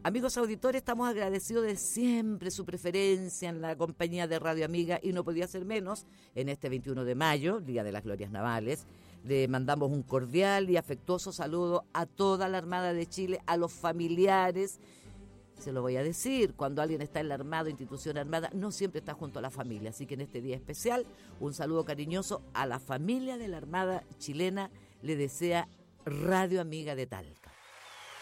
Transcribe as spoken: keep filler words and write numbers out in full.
Amigos auditores, estamos agradecidos de siempre su preferencia en la compañía de Radio Amiga y no podía ser menos en este veintiuno de mayo, Día de las Glorias Navales. Le mandamos un cordial y afectuoso saludo a toda la Armada de Chile, a los familiares. Se lo voy a decir, cuando alguien está en la Armada, institución armada, no siempre está junto a la familia. Así que en este día especial, un saludo cariñoso a la familia de la Armada chilena, le desea Radio Amiga de Talca.